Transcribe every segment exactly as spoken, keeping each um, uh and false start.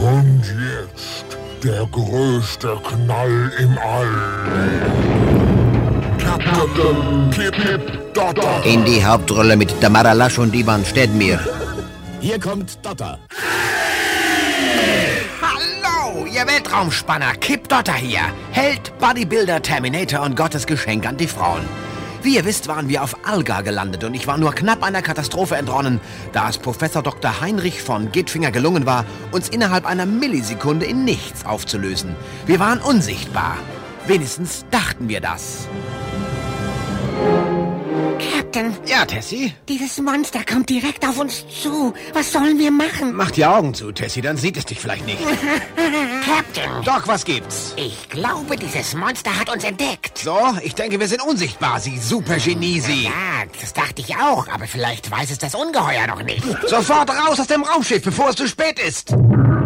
Und jetzt der größte Knall im All. Captain Kip Dotter. In die Hauptrolle mit Tamara Lasch und Ivan Stedmir. Hier kommt Dotter. Hallo, ihr Weltraumspanner. Kip Dotter hier. Held, Bodybuilder, Terminator und Gottes Geschenk an die Frauen. Wie ihr wisst, waren wir auf Alga gelandet und ich war nur knapp einer Katastrophe entronnen, da es Professor Doktor Heinrich von Gitfinger gelungen war, uns innerhalb einer Millisekunde in nichts aufzulösen. Wir waren unsichtbar. Wenigstens dachten wir das. Captain. Ja, Tessie? Dieses Monster kommt direkt auf uns zu. Was sollen wir machen? Mach die Augen zu, Tessie, dann sieht es dich vielleicht nicht. Captain. Doc, was gibt's? Ich glaube, dieses Monster hat uns entdeckt. So, ich denke, wir sind unsichtbar, Sie Supergenie, Sie. Ja, das dachte ich auch, aber vielleicht weiß es das Ungeheuer noch nicht. Sofort raus aus dem Raumschiff, bevor es zu spät ist.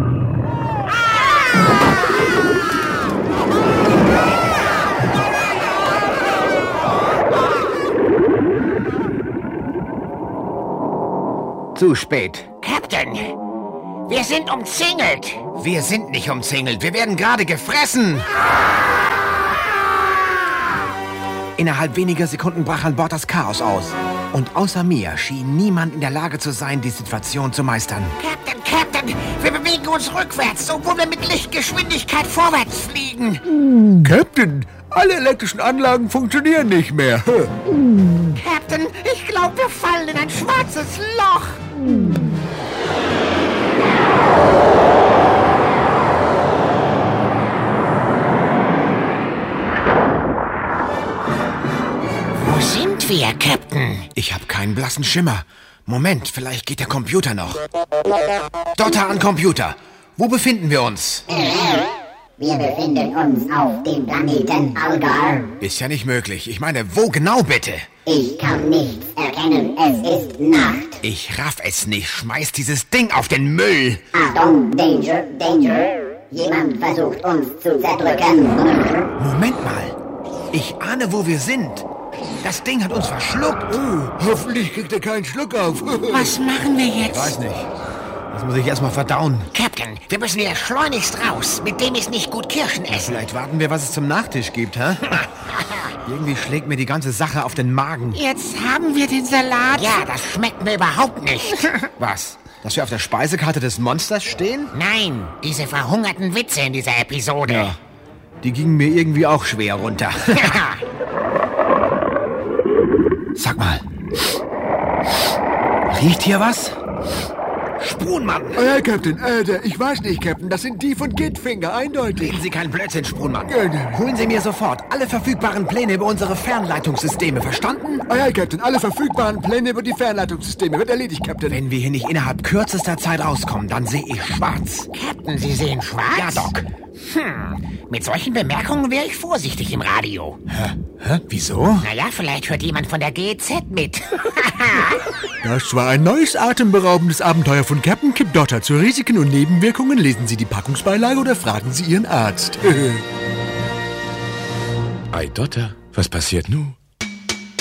Zu spät. Captain, wir sind umzingelt. Wir sind nicht umzingelt, wir werden gerade gefressen. Innerhalb weniger Sekunden brach an Bord das Chaos aus. Und außer mir schien niemand in der Lage zu sein, die Situation zu meistern. Captain, Captain, wir bewegen uns rückwärts, obwohl wir mit Lichtgeschwindigkeit vorwärts fliegen. Captain, alle elektrischen Anlagen funktionieren nicht mehr. Captain, ich glaube, wir fallen in ein schwarzes Loch. Wo sind wir, Captain? Ich habe keinen blassen Schimmer. Moment, vielleicht geht der Computer noch. Dotter an Computer. Wo befinden wir uns? Wir befinden uns auf dem Planeten Algar. Ist ja nicht möglich. Ich meine, wo genau bitte? Ich kann nichts erkennen. Es ist Nacht. Ich raff es nicht. Schmeiß dieses Ding auf den Müll. Achtung, Danger, Danger. Jemand versucht uns zu zerdrücken. Moment mal. Ich ahne, wo wir sind. Das Ding hat uns verschluckt. Oh, hoffentlich kriegt er keinen Schluck auf. Was machen wir jetzt? Weiß nicht. Das muss ich erstmal verdauen. Captain, wir müssen hier schleunigst raus. Mit dem ist nicht gut Kirschen essen. Vielleicht warten wir, was es zum Nachtisch gibt, hä? Irgendwie schlägt mir die ganze Sache auf den Magen. Jetzt haben wir den Salat. Ja, das schmeckt mir überhaupt nicht. Was? Dass wir auf der Speisekarte des Monsters stehen? Nein, diese verhungerten Witze in dieser Episode. Ja, die gingen mir irgendwie auch schwer runter. Sag mal. Riecht hier was? Spruhnmann! Oh ja, Captain, äh, der, ich weiß nicht, Captain, das sind die von Gitfinger, eindeutig. Reden Sie keinen Blödsinn, Spruhnmann. Ja. Holen Sie mir sofort alle verfügbaren Pläne über unsere Fernleitungssysteme, verstanden? Oh ja, Captain, alle verfügbaren Pläne über die Fernleitungssysteme. Wird erledigt, Captain. Wenn wir hier nicht innerhalb kürzester Zeit rauskommen, dann sehe ich schwarz. Captain, Sie sehen schwarz? Ja, Doc. Hm, mit solchen Bemerkungen wäre ich vorsichtig im Radio. Hä? Hä? Wieso? Naja, vielleicht hört jemand von der G E Z mit. Das war ein neues atemberaubendes Abenteuer von Captain Kip Dotter. Zu Risiken und Nebenwirkungen lesen Sie die Packungsbeilage oder fragen Sie Ihren Arzt. Ei, Dotter, was passiert nun?